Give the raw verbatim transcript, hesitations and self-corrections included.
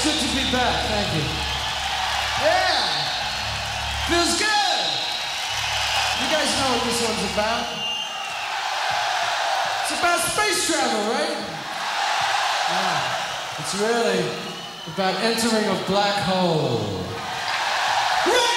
It's good to be back, thank you. Yeah! Feels good! You guys know what this one's about. It's about space travel, right? Yeah. It's really about entering a black hole. Right!